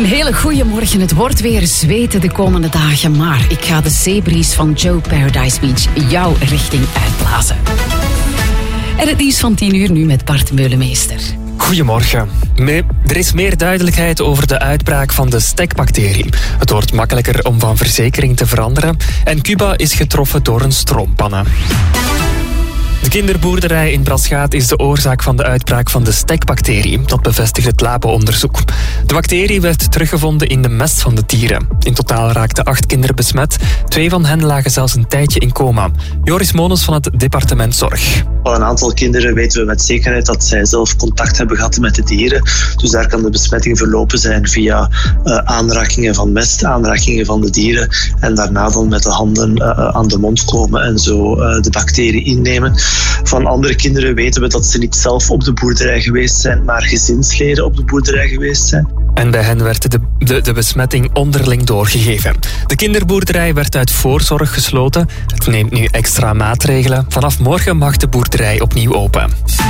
Een hele goede morgen. Het wordt weer zweten de komende dagen, maar ik ga de zeebries van Joe Paradise Beach jouw richting uitblazen. En het nieuws van 10 uur nu met Bart Meulemeester. Goedemorgen. Er is meer duidelijkheid over de uitbraak van de stekbacterie. Het wordt makkelijker om van verzekering te veranderen en Cuba is getroffen door een stroompanne. De kinderboerderij in Braschaat is de oorzaak van de uitbraak van de stekbacterie. Dat bevestigt het labo-onderzoek. De bacterie werd teruggevonden in de mest van de dieren. In totaal raakten 8 kinderen besmet. 2 van hen lagen zelfs een tijdje in coma. Joris Mones van het departement Zorg. Van een aantal kinderen weten we met zekerheid dat zij zelf contact hebben gehad met de dieren. Dus daar kan de besmetting verlopen zijn via aanrakingen van mest, aanrakingen van de dieren. En daarna dan met de handen aan de mond komen en zo de bacterie innemen. Van andere kinderen weten we dat ze niet zelf op de boerderij geweest zijn, maar gezinsleden op de boerderij geweest zijn. En bij hen werd de besmetting onderling doorgegeven. De kinderboerderij werd uit voorzorg gesloten. Het neemt nu extra maatregelen. Vanaf morgen mag de boerderij opnieuw open.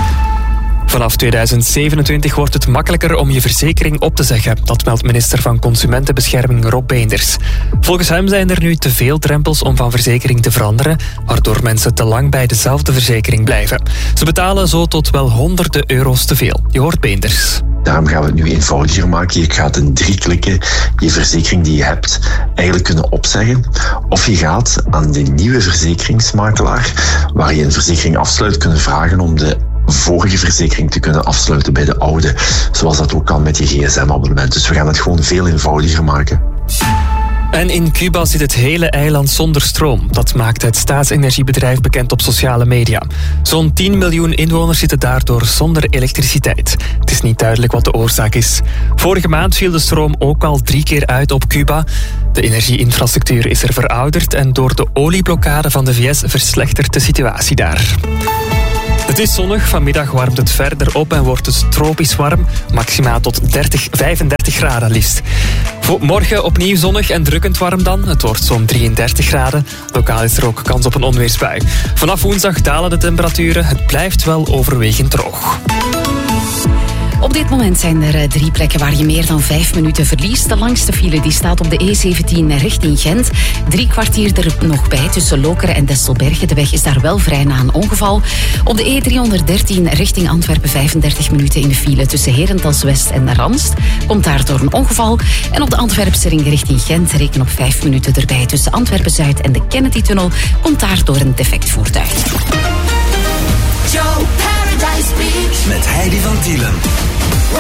Vanaf 2027 wordt het makkelijker om je verzekering op te zeggen. Dat meldt minister van Consumentenbescherming Rob Beenders. Volgens hem zijn er nu te veel drempels om van verzekering te veranderen, waardoor mensen te lang bij dezelfde verzekering blijven. Ze betalen zo tot wel honderden euro's te veel. Je hoort Beenders. Daarom gaan we het nu eenvoudiger maken. Je gaat in 3 klikken je verzekering die je hebt eigenlijk kunnen opzeggen. Of je gaat aan de nieuwe verzekeringsmakelaar, waar je een verzekering afsluit, kunnen vragen om de vorige verzekering te kunnen afsluiten bij de oude, zoals dat ook kan met je gsm-abonnement. Dus we gaan het gewoon veel eenvoudiger maken. En in Cuba zit het hele eiland zonder stroom. Dat maakt het staatsenergiebedrijf bekend op sociale media. Zo'n 10 miljoen inwoners zitten daardoor zonder elektriciteit. Het is niet duidelijk wat de oorzaak is. Vorige maand viel de stroom ook al 3 keer uit op Cuba. De energieinfrastructuur is er verouderd en door de olieblokkade van de VS verslechtert de situatie daar. Het is zonnig, vanmiddag warmt het verder op en wordt het tropisch warm. Maximaal tot 35 graden liefst. Morgen opnieuw zonnig en drukkend warm dan. Het wordt zo'n 33 graden. Lokaal is er ook kans op een onweersbui. Vanaf woensdag dalen de temperaturen. Het blijft wel overwegend droog. Op dit moment zijn er 3 plekken waar je meer dan 5 minuten verliest. De langste file die staat op de E17 richting Gent. 3 kwartier er nog bij tussen Lokeren en Destelbergen. De weg is daar wel vrij na een ongeval. Op de E313 richting Antwerpen 35 minuten in de file tussen Herentals West en Ranst. Komt daardoor een ongeval. En op de Antwerpse ring richting Gent reken op 5 minuten erbij tussen Antwerpen Zuid en de Kennedy-tunnel. Komt daardoor een defect voertuig. Joe Paradise Beach met Heidi van Tielen.